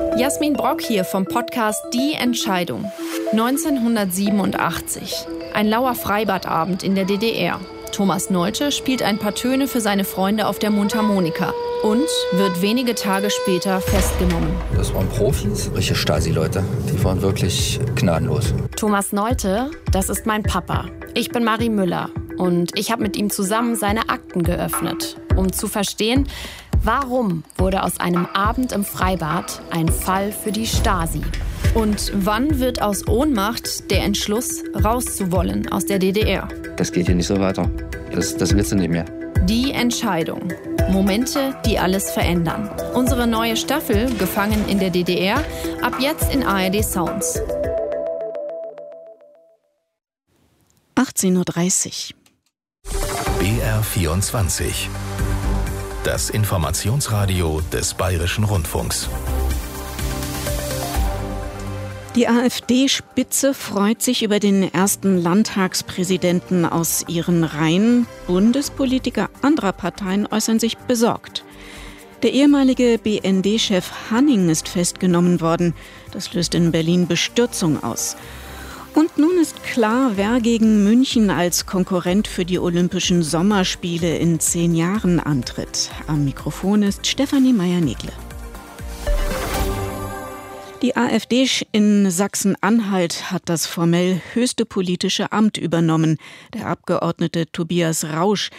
Jasmin Brock hier vom Podcast Die Entscheidung. 1987. Ein lauer Freibadabend in der DDR. Thomas Neute spielt ein paar Töne für seine Freunde auf der Mundharmonika und wird wenige Tage später festgenommen. Das waren Profis, richtige Stasi-Leute. Die waren wirklich gnadenlos. Thomas Neute, das ist mein Papa. Ich bin Marie Müller und ich habe mit ihm zusammen seine Akten geöffnet, um zu verstehen, warum wurde aus einem Abend im Freibad ein Fall für die Stasi? Und wann wird aus Ohnmacht der Entschluss, rauszuwollen aus der DDR? Das geht hier nicht so weiter. Das willst du nicht mehr. Die Entscheidung. Momente, die alles verändern. Unsere neue Staffel, Gefangen in der DDR, ab jetzt in ARD Sounds. 18:30 Uhr. BR24. Das Informationsradio des Bayerischen Rundfunks. Die AfD-Spitze freut sich über den ersten Landtagspräsidenten aus ihren Reihen. Bundespolitiker anderer Parteien äußern sich besorgt. Der ehemalige BND-Chef Hanning ist festgenommen worden. Das löst in Berlin Bestürzung aus. Und nun ist klar, wer gegen München als Konkurrent für die Olympischen Sommerspiele in 10 Jahren antritt. Am Mikrofon ist Stefanie Meyer-Negle. Die AfD in Sachsen-Anhalt hat das formell höchste politische Amt übernommen. Der Abgeordnete Tobias Rausch